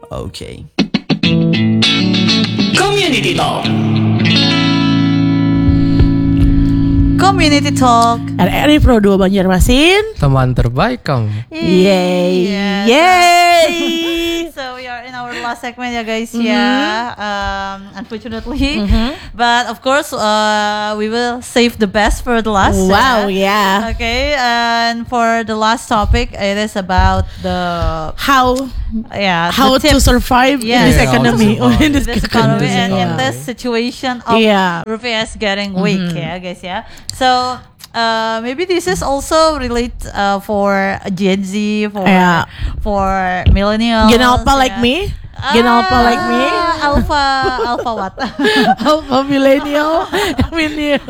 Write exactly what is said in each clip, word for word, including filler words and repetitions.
Okay. Community Talk. Community Talk. R R I Pro dua Banjarmasin. Teman terbaik kamu. Yay. Yeah. Yay. So we are in our last segment, ya guys. Yeah. Um, unfortunately, but of course, uh, we will save the best for the last. Wow, yeah. yeah. Okay, and for the last topic, it is about the How yeah how the to tips. survive Yeah. in this Yeah, how to economy or survive. in this, this economy. economy and in economy. this situation of Yeah. rupiah is getting weak, yeah, guys, yeah. So uh, maybe this is also relate uh, for Gen Z, for Yeah. for millennials. Gen Alpha like yeah. me? Gen Alpha like me? Ah, Alpha, Alpha what? Alpha millennial. Millennial.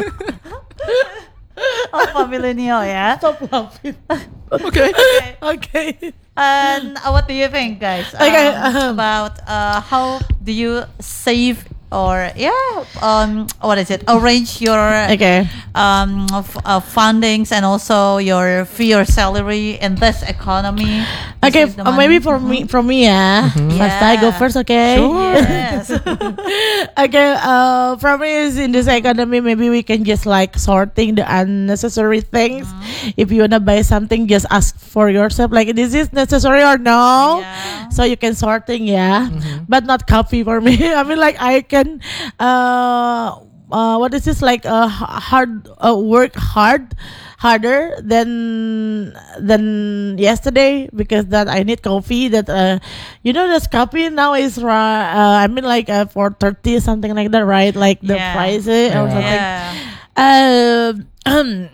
Alpha millennial, yeah. Stop laughing. Okay. Okay. And uh, what do you think, guys? Okay, um, um, about uh, how do you save or yeah, um, what is it? Arrange your Okay. um f- uh, fundings and also your fee or salary in this economy. to Okay, save the uh, money. maybe for me, from me, yeah. First, I go Yeah. first, okay? Yes. Okay, uh, from me is in this economy, maybe we can just like sorting the unnecessary things. If you wanna buy something, just ask for yourself, like, is this necessary or no? Yeah. So you can sorting, yeah, but not copy for me. I mean, like I can, uh, uh, what is this like? Uh, h- hard uh, work hard, harder than than yesterday because that I need coffee. That uh, you know, this coffee now is ra- uh, I mean like uh, for thirty something like that, right? Like the Yeah. price eh, or Yeah. something. Yeah. Um,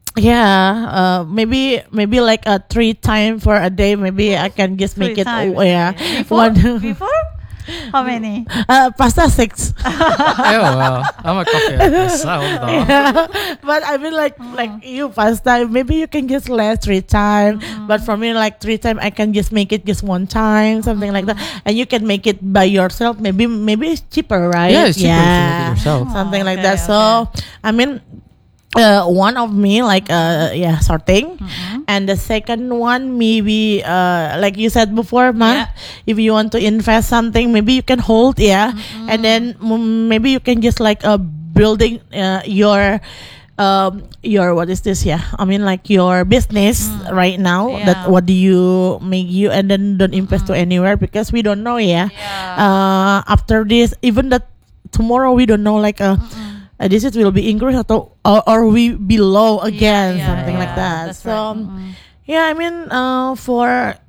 yeah, uh, maybe maybe like a three time for a day. Maybe I can just Three make it. times. Oh, yeah, Before? one. Before? How many? Uh, pasta six. Oh well, I'm a coffee myself though. Yeah. But I mean like like you pasta. Maybe you can just less three time. But for me like three time I can just make it just one time, something like that. And you can make it by yourself. Maybe maybe it's cheaper, right? Yeah, it's cheaper if you make it yourself. Something like Okay, that. So I mean. Uh, one of me like uh yeah sorting, and the second one maybe uh like you said before, ma. Yeah. If you want to invest something, maybe you can hold, yeah, and then mm, maybe you can just like uh building uh, your um your what is this, yeah, I mean like your business right now. Yeah. That what do you make you, and then don't invest to anywhere because we don't know, yeah. Yeah. Uh, after this, even that tomorrow we don't know like uh. Uh, this is will be increase atau or, or we below again, Yeah, something yeah, like that. that's So right. Mm. yeah, I mean uh, for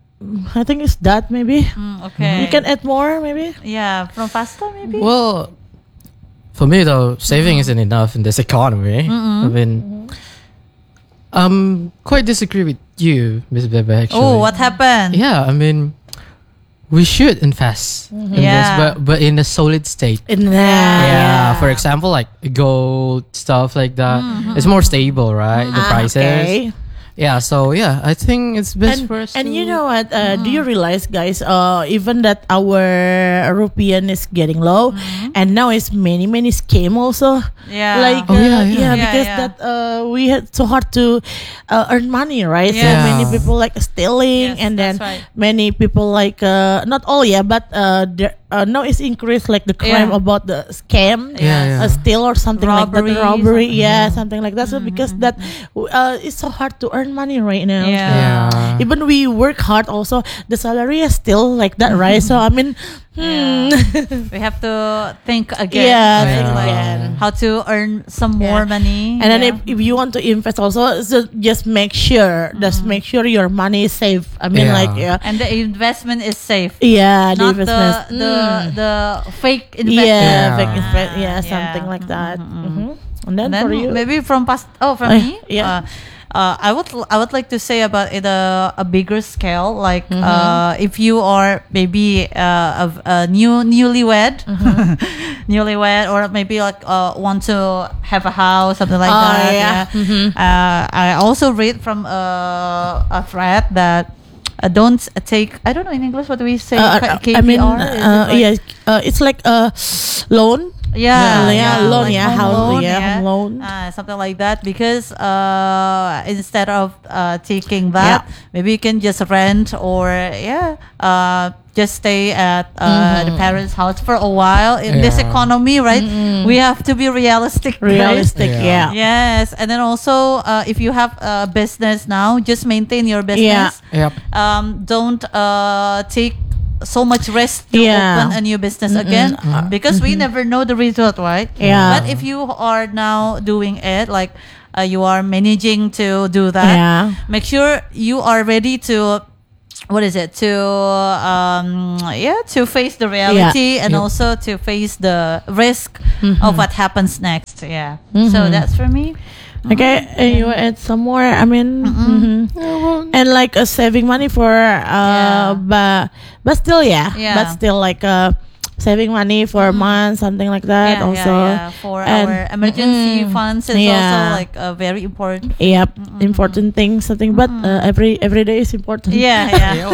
I think it's that maybe Mm, okay. you can add more maybe. Yeah, from pasta maybe. Well, for me though, saving isn't enough in this economy. I mean, um, quite disagree with you, Miss Bebe. Actually, Oh, what happened? Yeah, I mean, we should invest in this, Yeah. but but in a solid state. In Yeah, that, for example, like gold stuff like that. It's more stable, right? The Ah, prices. okay. Yeah, so yeah, I think it's best And, for us. and to- you know what? Uh, Do you realize, guys? Uh, even that our rupiah is getting low, and now it's many many scam also. Yeah. Like Oh, uh, yeah, yeah. yeah, Yeah, because yeah. that uh, we had so hard to uh, earn money, right? So Yeah. many people like stealing, Yes, and then that's right. many people like uh, not all, yeah, but uh, there, uh, now it's increased like the crime Yeah. about the scam, Yeah, yeah. a steal or something Robbery, like that, robbery, something. yeah, something like that. So because that uh, it's so hard to earn money right now. Yeah. Yeah. Even we work hard, also the salary is still like that, right? So I mean, hmm. We have to think again. Yeah, right? think Like again. how to earn some more Yeah. money. And then yeah. if, if you want to invest also, so just make sure, just make sure your money is safe. I mean, Yeah. like yeah, and the investment is safe. yeah, the Not the investment. the Mm. the fake investment. yeah, Yeah. fake invest, yeah, Yeah. something like that. Mhm. And then, And then for you, maybe from past oh from Uh, me yeah. uh, uh, I would I would like to say about it a, a bigger scale, like Mm-hmm. uh, if you are maybe uh, a, a new newlywed Mm-hmm. newlywed or maybe like uh, want to have a house, something like Oh, that. yeah. Mhm. Uh, I also read from uh, a thread that uh, don't take, I don't know in English what do we say, Uh, K- I mean, K P R? Is it uh, like- yeah, uh, it's like a loan. Yeah, Yeah, loan, like yeah, home house, loan, yeah, home loan. Uh, something like that. Because uh, instead of uh, taking that, maybe you can just rent or yeah, uh, just stay at uh, the parents' house for a while in this Yeah. economy, right? We have to be realistic, right? Realistic, Yeah. yeah. Yes, and then also uh, if you have a business now, just maintain your business. Yep. Um, don't uh, take so much risk to Yeah. open a new business again because we never know the result, right? Yeah. But if you are now doing it, like uh, you are managing to do that, Yeah. make sure you are ready to. What is it to um yeah to face the reality and Yep. also to face the risk Mm-hmm. of what happens next, yeah. So that's for me. Okay, and you add some more. I mean, mhm. and like uh, saving money for uh, Yeah. but but still, yeah, Yeah. but still like uh, saving money for a month, something like that. Yeah, also, yeah, yeah. For And- our emergency Mm, funds is yeah. also like uh, very important. Yep, important thing, something. But uh, every every day is important. Yeah, yeah. Yo.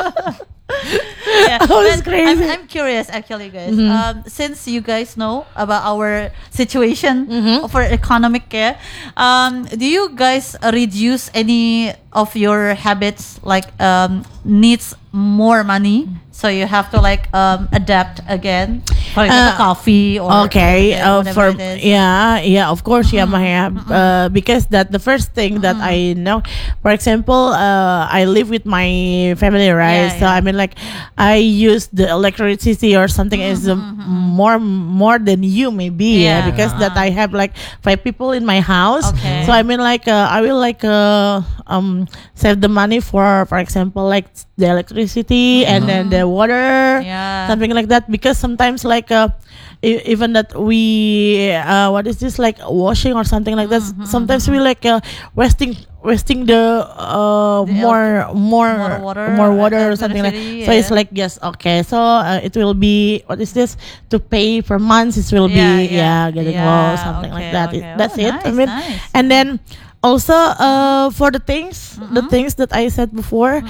yeah. Oh, it's But crazy. I'm, I'm curious, actually, guys. Um, since you guys know about our situation for economic care, um, do you guys uh, reduce any of your habits, like um, needs more money, so you have to like um, adapt again? For example, Uh, coffee or Okay, yeah, uh, whatever for it is. yeah, yeah, of course, yeah, Maya. Uh, because that the first thing that I know, for example, uh, I live with my family, right? Yeah, so yeah. I mean, like, I use the electricity or something is um, more more than you maybe, yeah, Yeah. because that I have like five people in my house. Okay. So I mean, like, uh, I will like uh, um save the money for, for example, like the electricity and then the water, Yeah. something like that, because sometimes like uh, e- even that we uh, what is this, like washing or something like that, sometimes we like uh, wasting wasting the uh The more more more water, more water uh, or something like electricity, so it's yeah. like yes, okay, so uh, it will be, what is this, to pay per month, it will Yeah, be yeah. yeah, getting low, Yeah, something like okay, that. It- okay. that's Oh, it, I nice, mean. nice. And then also uh for the things the things that I said before,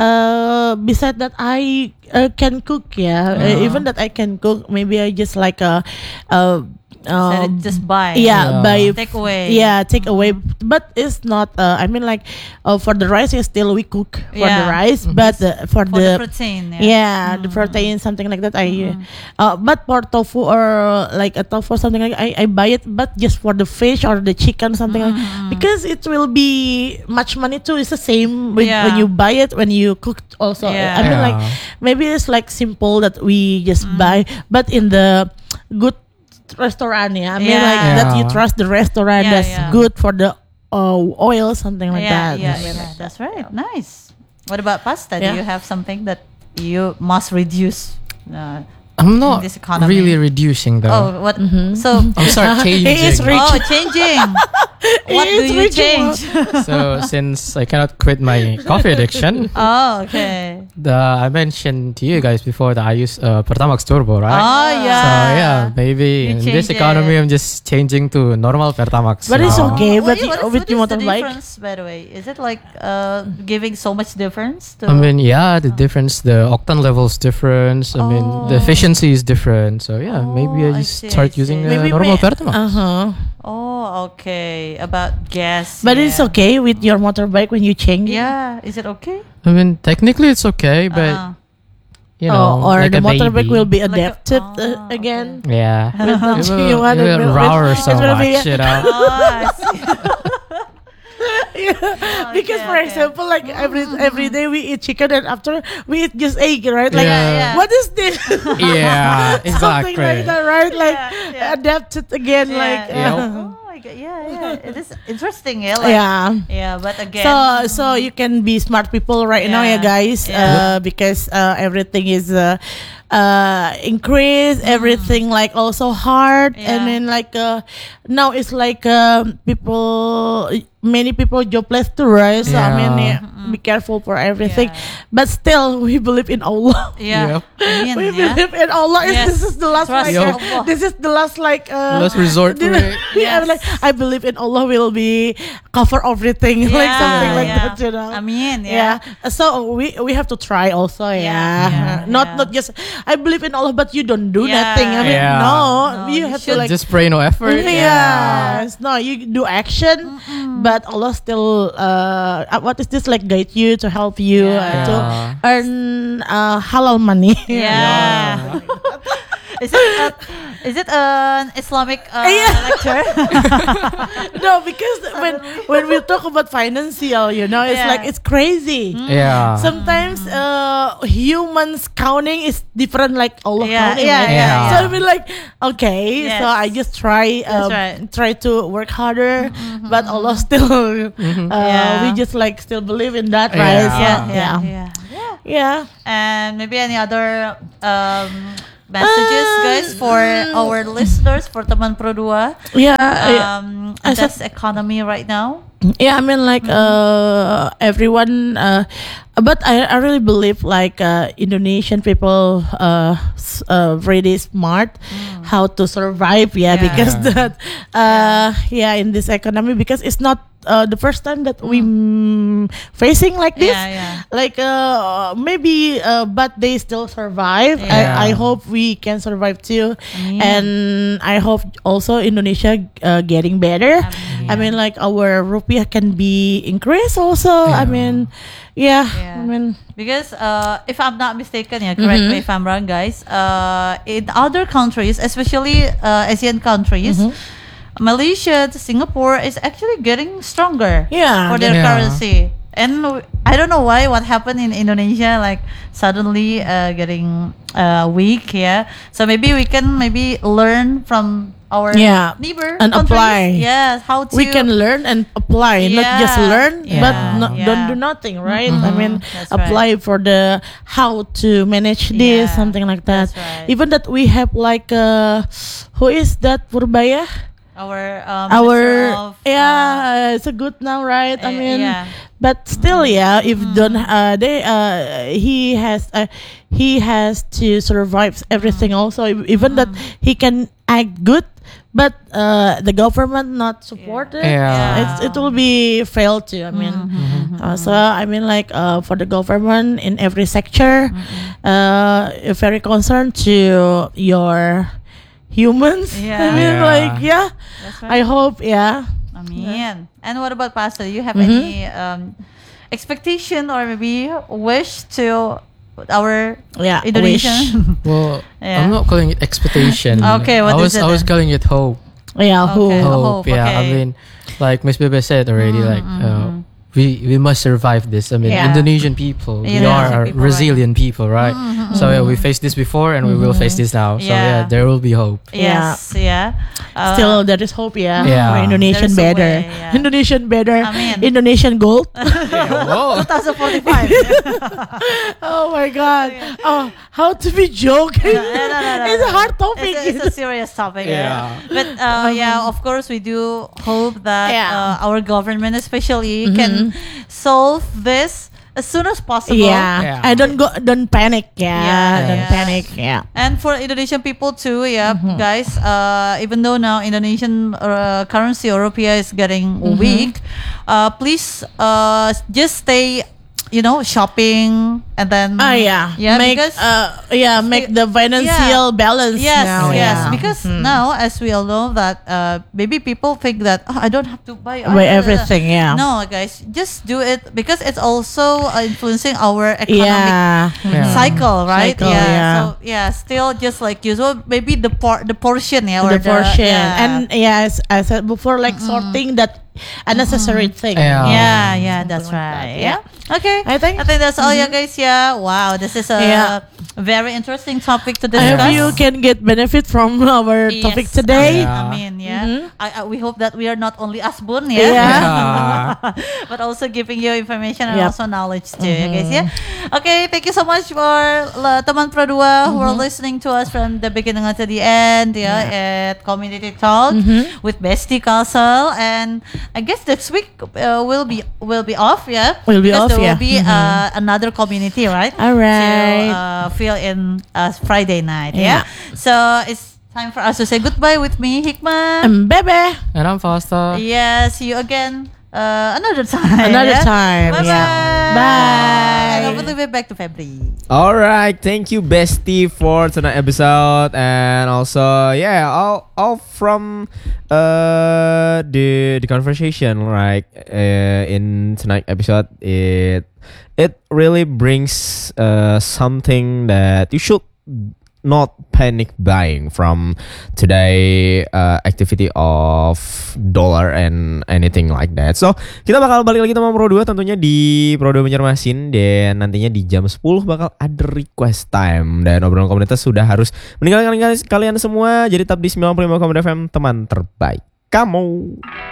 uh beside that I uh, can cook, yeah, uh, even that I can cook, maybe I just like uh uh Instead um, of just buy. yeah, Yeah. by Take away. yeah, take away, but it's not uh, I mean, like uh, for the rice, yes, still we cook for the Yeah. rice, but uh, for, For the the, protein. yeah, Yeah. the protein, something like that, I uh, but for tofu or like a tofu or something like, I, I buy it, but just for the fish or the chicken, something like, because it will be much money too. It's the same when, Yeah. when you buy it, when you cook also. Yeah. I mean, Yeah. like, maybe it's like simple that we just buy, but in the good restaurant, yeah, I mean, Yeah. like that you Yeah. trust the restaurant, Yeah, that's yeah. good for the uh, oil, something like yeah, that. yeah, yeah, that's right. Nice. What about pasta? Yeah. Do you have something that you must reduce? Uh, I'm not this economy. really reducing though. oh, what? So, I'm start changing. He is rich. oh, changing. what He do is you rich, change? So since I cannot quit my coffee addiction, oh, okay. the I mentioned to you guys before that I use uh, Pertamax Turbo, right? Oh, yeah. So yeah, maybe You in this change economy, it. I'm just changing to normal Pertamax. But it's now. okay. What, but what, with what your is the motorbike? difference, by the way? Is it like uh, giving so much difference? To I mean, yeah, the difference, the octane levels difference. I mean, the Oh. efficiency is different. So yeah, maybe Oh, I I just see, start I using see. uh, Maybe normal may- Pertamax. Uh-huh. oh, okay. About gas. But yeah. it's okay with your motorbike when you change it? Yeah. Is it okay? I mean, technically it's okay, but Uh-uh. you know, Oh, or like the a motorbike baby. will be Like a- adapted oh, uh, again. Yeah, With the it G will, one, it it will will- roar it so will be- much, you know. Oh, I see. Because okay, for okay. example, like every every day we eat chicken and after we eat just egg, right? Like, Yeah, yeah. what is this? Yeah, Something like exactly. that, right? Like Yeah, yeah. adapted again, Yeah, like yeah. uh, Oh my god, yeah, yeah. It is interesting, yeah. Like, yeah. yeah, but again, So so you can be smart people right now, yeah, Yeah. guys. Yeah. Uh, because uh, everything is uh, uh, increase. Everything like also hard, Yeah. and then like uh, now it's like um people, many people jobless too, right? So I mean, Yeah. yeah, be careful for everything. Yeah. But still, we believe in Allah. yeah, Yep. I mean, We yeah. believe in Allah. Yes. This is the last Trust like in uh, Allah. this is the last like uh, Last resort to it. yeah, Yes. like I believe in Allah will be cover everything, like Yeah, something like yeah. that, you know. I mean, yeah. yeah. So we we have to try also, yeah. yeah, Not yeah. not just I believe in Allah, but you don't do Yeah. nothing. I mean, Yeah. no, No, you you have should to like Just pray no effort. yes, no, you do action, but but Allah still uh, uh, what is this like guide you to help you Yeah. uh, to Yeah. earn uh, halal money. Yeah. Is it a, is it an Islamic uh, Yeah. lecture? No, because when when we talk about financial, you know, it's Yeah. like it's crazy. Yeah. Sometimes uh, humans counting is different, like Allah Yeah, counting. yeah, right? yeah, So yeah. I mean, like, okay, Yes. so I just try, That's um, right. try to work harder, but Allah still, uh, Yeah. we just like still believe in that, Yeah. right? So, yeah, yeah, yeah, yeah, yeah. yeah. And maybe any other um, messages, Um, guys, for our listeners, for Teman Pro Dua, Yeah, yeah. um, I said- that's economy right now. Yeah, I mean, like uh, everyone, uh, but I, I really believe like uh, Indonesian people uh, s- uh, really smart how to survive. Yeah, Yeah. because Yeah. that uh, yeah in this economy, because it's not uh, the first time that we mm, facing like this. Yeah, yeah. Like uh, maybe, uh, but they still survive. Yeah. I, I hope we can survive too, Amin. and I hope also Indonesia uh, getting better. Amin. I mean, like our rupiah can be increased also. I Yeah. mean, yeah. Yeah. I mean, Because uh, if I'm not mistaken, yeah, correct me if I'm wrong, guys. Uh, in other countries, especially uh, Asian countries, Malaysia, Singapore is actually getting stronger Yeah. for their Yeah. currency. And w- I don't know why what happened in Indonesia, like suddenly uh, getting uh, weak. Yeah, so maybe we can maybe learn from our Yeah. neighbor And countries. apply. Yes, how to we can learn and apply, not just Yeah. learn, but Yeah. not, Yeah. don't do nothing, right? I mean, That's apply for the how to manage this, Yeah. something like that. That's right. Even that we have like uh, who is that Purbaya? our um, Our Minister of, uh, yeah, it's a good now, right? I uh, mean, yeah. but still, yeah, if Mm-hmm. don't uh, they uh, he has uh, he has to survive everything. Mm-hmm. Also, e- even that he can act good, but uh, the government not support it. Yeah. It's, it will be fail too. I mean, Mm-hmm. uh, so I mean, like uh, for the government in every sector, Mm-hmm. uh, very concerned to your humans. Yeah. I mean, Yeah. like yeah. That's I right. hope, yeah. I mean, and what about Pastor? You have Mhm. any um, expectation or maybe wish to our Yeah, Indonesian? Well, Yeah. I'm not calling it expectation. Okay, what I is was it I was then? calling it hope. Yeah, who? Okay. Hope. hope, Yeah. I okay. mean, like Miss Bebe said already, like uh, we we must survive this. I mean, Yeah. Indonesian people, we Indonesian are a people, right. resilient people, right? So yeah, we faced this before, and we will face this now. So Yeah. yeah, there will be hope. Yes, yeah. Uh, Still, there is hope, yeah. Yeah. For Indonesian There's a better. way, yeah. Indonesian better. Amin. Indonesian gold. Whoa. twenty forty-five. Oh my God. Oh, how to be joking? No, no, no, no, It's a no. hard topic. It's a, it's a serious topic. Yeah. But uh, yeah, of course, we do hope that Yeah. uh, our government, especially, can solve this as soon as possible. yeah. Yeah. I don't go. Don't panic. Yeah. Yeah, Don't yeah. panic. Yeah. And for Indonesian people too, yeah, guys. Uh, even though now Indonesian uh, currency or rupiah is getting weak, uh, please uh, just stay, you know, shopping and then Ah, yeah. yeah, Make because uh yeah make the financial balance. yes, now. yes, Yeah. because Mhm. now as we all know that uh, maybe people think that oh, I don't have to buy Buy uh, everything. Yeah. No, guys, just do it because it's also uh, influencing our economic Yeah. Yeah. cycle, right? Cycle, yeah. yeah. So yeah, still just like usual. Maybe the por- the portion, yeah, or The portion yeah. and yeah, as I said before, like sorting that unnecessary thing. Yeah. yeah, yeah, that's like that, right. yeah. Yeah. Okay. I think- I think that's all, yeah, guys. Yeah. Wow, this is a Yeah. very interesting topic to I discuss. hope you can get benefit from our topic Yes, today. Yeah. I mean, yeah. Mhm. I, I, we hope that we are not only asbun, yeah, Yeah. but also giving you information and Yep. also knowledge too, yeah, guys. Yeah. Okay, thank you so much for uh, Teman Pro Dua who are listening to us from the beginning until the end, yeah, at Community Talk with Bestie Castle, and I guess next week uh, will be will be off, yeah. Will be because off, there yeah. will be uh, another community, right? All right. To uh, fill in uh, Friday night, Yeah. yeah. So it's time for us to say goodbye with me, Hikmah. Um, Bebe. And I'm faster. Yeah, see you again uh, another time. Another yeah? time, Bye yeah. bye. Bye. And hopefully we're back to February. All right, thank you, Bestie, for tonight episode, and also, yeah, all all from uh the the conversation, right? Uh, in tonight episode, it it really brings uh something that you should not panic buying from today uh, activity of dollar and anything like that. So kita bakal balik lagi sama Pro dua tentunya di Pro dua Banjarmasin, dan nantinya di jam sepuluh bakal ada request time, dan obrolan komunitas sudah harus meninggalkan kalian semua. Jadi tetap di sembilan puluh lima koma dua F M, teman terbaik kamu.